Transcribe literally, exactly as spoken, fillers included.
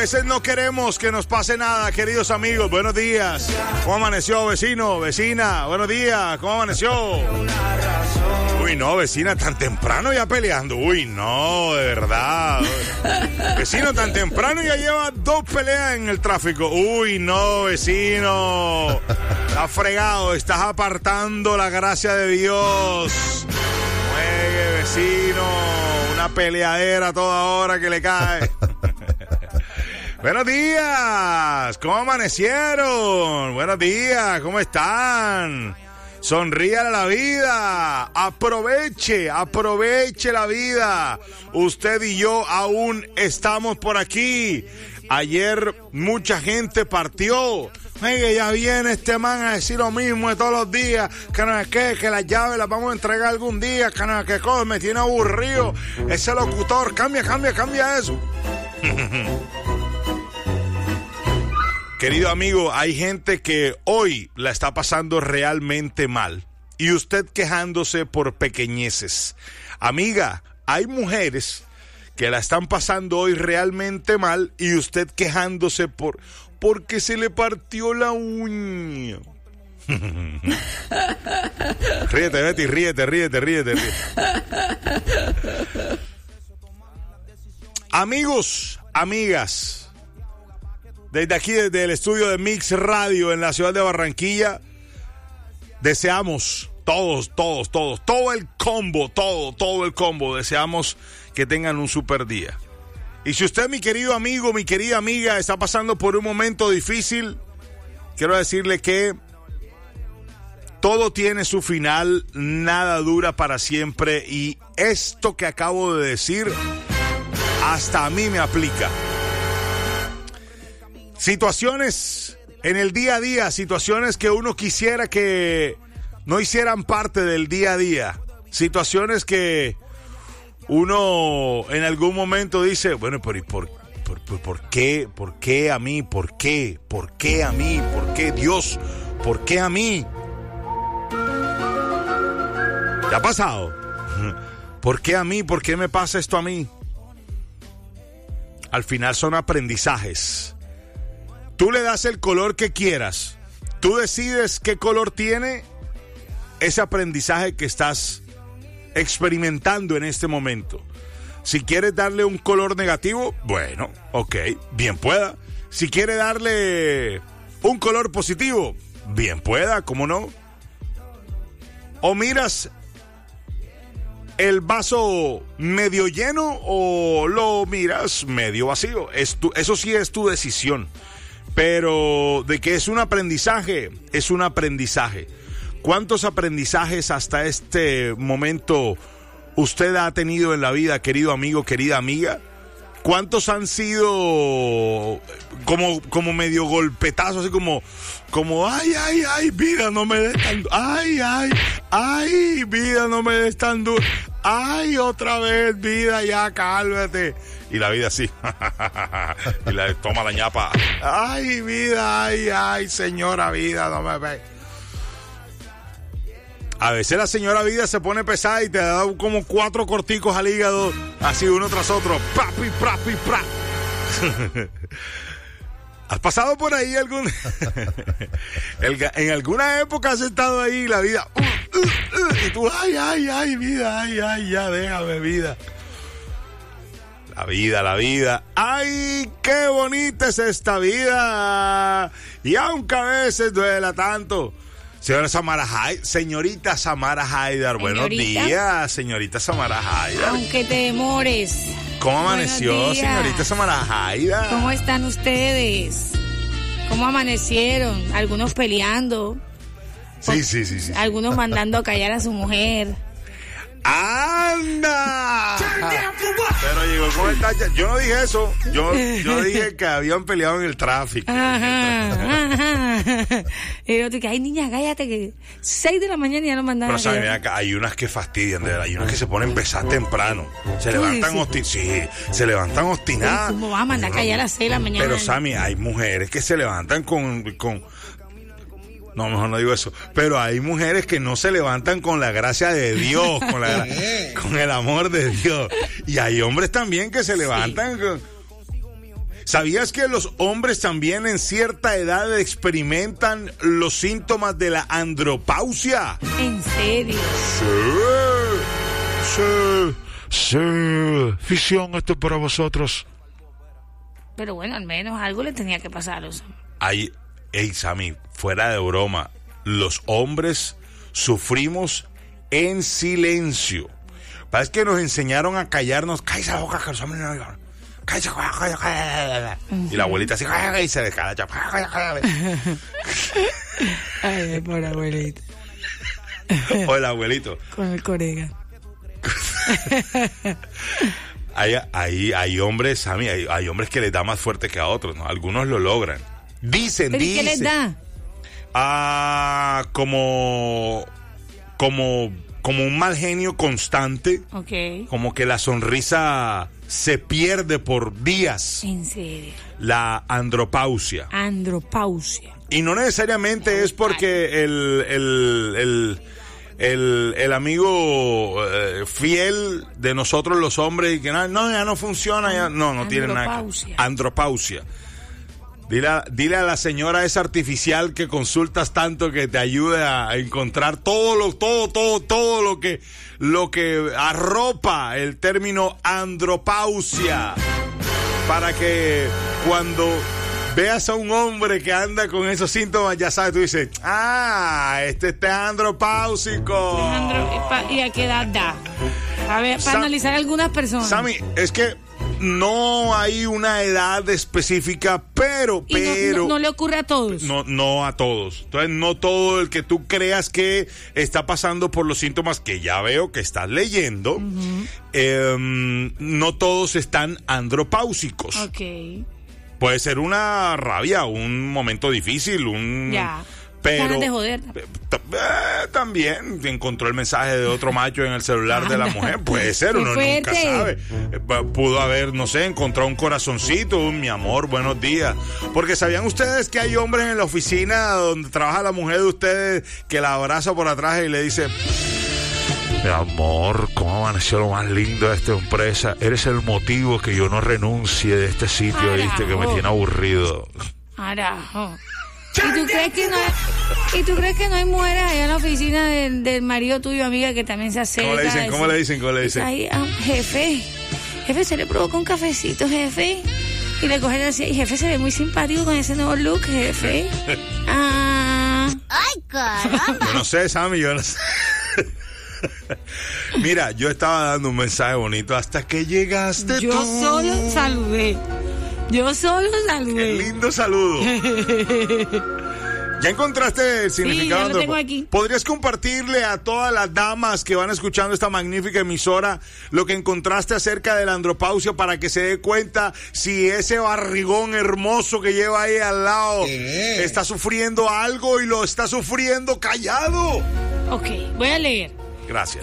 veces no queremos que nos pase nada, queridos amigos. Buenos días. ¿Cómo amaneció, vecino, vecina? Buenos días. ¿Cómo amaneció? Uy, no, vecina, tan temprano ya peleando. Uy, no, de verdad. Vecino, tan temprano ya lleva dos peleas en el tráfico. Uy, no, vecino. Estás fregado, estás apartando la gracia de Dios. Juegue, vecino. Una peleadera a toda hora que le cae. Buenos días. ¿Cómo amanecieron? Buenos días. ¿Cómo están? Sonríale a la vida, aproveche, aproveche la vida. Usted y yo aún estamos por aquí. Ayer mucha gente partió. Oye, ya viene este man a decir lo mismo de todos los días. Que no es que, que las llaves las vamos a entregar algún día. Que no es que, cosa, me tiene aburrido. Ese locutor, cambia, cambia, cambia eso. Querido amigo, hay gente que hoy la está pasando realmente mal y usted quejándose por pequeñeces. Amiga, hay mujeres que la están pasando hoy realmente mal y usted quejándose por porque se le partió la uña. Ríete, Betty, ríete, ríete, ríete, ríete. Amigos, amigas. Desde aquí, desde el estudio de Mix Radio en la ciudad de Barranquilla, deseamos todos, todos, todos, todo el combo, todo, todo el combo, deseamos que tengan un super día. Y si usted, mi querido amigo, mi querida amiga, está pasando por un momento difícil, quiero decirle que todo tiene su final, nada dura para siempre, y esto que acabo de decir, hasta a mí me aplica. Situaciones en el día a día, situaciones que uno quisiera que no hicieran parte del día a día, situaciones que uno en algún momento dice, bueno, pero ¿y por, por, por, por qué? ¿Por qué a mí? ¿Por qué? ¿Por qué a mí? ¿Por qué Dios? ¿Por qué a mí? ¿Te ha pasado? ¿Por qué a mí? ¿Por qué me pasa esto a mí? Al final son aprendizajes. Tú le das el color que quieras. Tú decides qué color tiene ese aprendizaje que estás experimentando en este momento. Si quieres darle un color negativo, bueno, ok, bien pueda. Si quiere darle un color positivo, bien pueda, ¿cómo no? O miras el vaso medio lleno o lo miras medio vacío. Es tu, eso sí es tu decisión. Pero de que es un aprendizaje, es un aprendizaje. ¿Cuántos aprendizajes hasta este momento usted ha tenido en la vida, querido amigo, querida amiga? ¿Cuántos han sido como, como medio golpetazos, así como, como, ay, ay, ay, vida, no me des tan duro, ay, ay, ay, vida, no me des tan duro, ay, otra vez, vida, ya, cálmate. Y la vida así, y la toma la ñapa, ay, vida, ay, ay, señora vida, no me ve. A veces la señora vida se pone pesada y te da como cuatro corticos al hígado, así uno tras otro. Papi, papi, pra. ¿Has pasado por ahí algún... en alguna época has estado ahí la vida... Uh, uh, uh, y tú, ay, ay, ay, vida, ay, ay, ya, déjame, vida. La vida, la vida. ¡Ay, qué bonita es esta vida! Y aunque a veces duela tanto... Señora Samara Haidar, señorita Samara Haidar, buenos días, señorita Samara Haidar. Aunque te demores. ¿Cómo amaneció, señorita Samara Haidar? ¿Cómo están ustedes? ¿Cómo amanecieron? Algunos peleando. Sí, sí, sí, sí. Algunos mandando a callar a su mujer. ¡Anda! Pero llegó con el tacha. Yo no dije eso. Yo, yo dije que habían peleado en el tráfico. Ajá, ajá. Y yo dije, ay, niña, cállate, que seis de la mañana ya no mandaron. Pero saben, acá hay unas que fastidian, de verdad. Hay unas que se ponen a empezar temprano. Se levantan obstinadas. Sí, se levantan obstinadas. ¿Cómo va a mandar a callar a las seis de la mañana? Pero, Sammy, hay mujeres que se levantan con... con No, mejor no digo eso. Pero hay mujeres que no se levantan con la gracia de Dios, con, la, con el amor de Dios. Y hay hombres también que se levantan. Sí. Con... ¿Sabías que los hombres también en cierta edad experimentan los síntomas de la andropausia? ¿En serio? Sí, sí, sí. Ficción, esto es para vosotros. Pero bueno, al menos algo le tenía que pasar a los hombres. Ay, ey, Sammy, fuera de broma, los hombres sufrimos en silencio. Parece que nos enseñaron a callarnos. Cállate la boca, que los hombres no digan. Cállate, cállate, cállate. Y la abuelita así, cállate, y se descala. Ay, por abuelito. O el abuelito. Con el corega. Hay, hay, hay hombres, Sammy, hay, hay hombres que les da más fuerte que a otros, ¿no? Algunos lo logran. Dicen, ¿Pero y dicen. qué les da? Ah, como, como, como un mal genio constante. Ok. Como que la sonrisa se pierde por días. ¿En serio? La andropausia. Andropausia. Y no necesariamente es porque el, el, el, el, el amigo eh, fiel de nosotros los hombres, y que no, no, ya no funciona, ya, no, no tiene nada. Andropausia. Andropausia. Dile a, dile a la señora esa artificial que consultas tanto que te ayude a encontrar todo lo, todo, todo, todo lo que, lo que arropa el término andropausia, para que cuando veas a un hombre que anda con esos síntomas, ya sabes, tú dices, ah, este está andropáusico. Andro, ¿y a qué edad da? A ver, para Sam, analizar algunas personas. Sammy, es que no hay una edad específica, pero, y no, pero... No, no le ocurre a todos. No, no a todos. Entonces, no todo el que tú creas que está pasando por los síntomas que ya veo que estás leyendo, uh-huh. eh, no todos están andropáusicos. Ok. Puede ser una rabia, un momento difícil, un... Ya. Pero ganas de joder. Eh, también encontró el mensaje de otro macho en el celular de la mujer. Puede ser, uno nunca sabe. Pudo haber, no sé, encontrado un corazoncito, un mi amor, buenos días. Porque ¿sabían ustedes que hay hombres en la oficina donde trabaja la mujer de ustedes que la abraza por atrás y le dice: mi amor, ¿cómo amaneció lo más lindo de esta empresa? Eres el motivo que yo no renuncie de este sitio, ¿viste? Que me tiene aburrido. Arajo. ¿Y tú crees que no hay, ¿y tú crees que no hay mujeres allá en la oficina del, del marido tuyo, amiga, que también se acerca? ¿Cómo le dicen? ¿Cómo le dicen? ¿Cómo le dicen? Ahí, ah, jefe, jefe, se le provoca un cafecito, jefe. Y le cogen así, y jefe se ve muy simpático con ese nuevo look, jefe. Ah. Ay, caramba. Yo no sé, Sammy, yo no sé. Mira, yo estaba dando un mensaje bonito hasta que llegaste yo tú. Yo solo saludé. Yo solo saludé. Qué lindo saludo. ¿Ya encontraste el significado? Sí, ya lo tengo aquí. ¿Podrías compartirle a todas las damas que van escuchando esta magnífica emisora lo que encontraste acerca de la andropausia para que se dé cuenta si ese barrigón hermoso que lleva ahí al lado ¿Qué? está sufriendo algo y lo está sufriendo callado? Ok, voy a leer. Gracias.